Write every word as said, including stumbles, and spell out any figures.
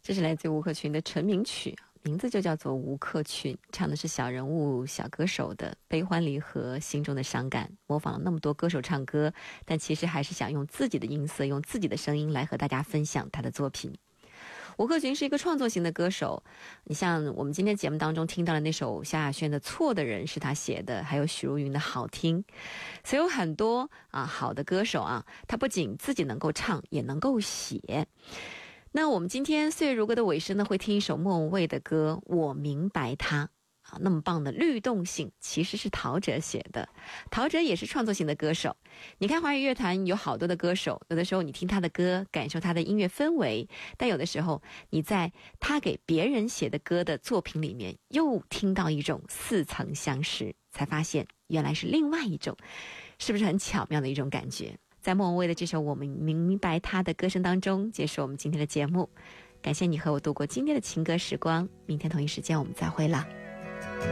这是来自吴克群的成名曲，名字就叫做吴克群，唱的是小人物小歌手的悲欢离合，心中的伤感，模仿了那么多歌手唱歌，但其实还是想用自己的音色，用自己的声音来和大家分享他的作品。吴克群是一个创作型的歌手，你像我们今天节目当中听到的那首萧亚轩的《错的人》是他写的，还有许茹芸的《好听》，所以有很多啊好的歌手啊，他不仅自己能够唱，也能够写。那我们今天岁月如歌的尾声呢，会听一首莫文蔚的歌《我明白他》啊，那么棒的律动性其实是陶喆写的，陶喆也是创作型的歌手。你看华语乐坛有好多的歌手，有的时候你听他的歌，感受他的音乐氛围，但有的时候你在他给别人写的歌的作品里面，又听到一种似曾相识，才发现原来是另外一种，是不是很巧妙的一种感觉？在莫文蔚的这首《我们明白他》的歌声当中，结束我们今天的节目。感谢你和我度过今天的情歌时光，明天同一时间我们再会了。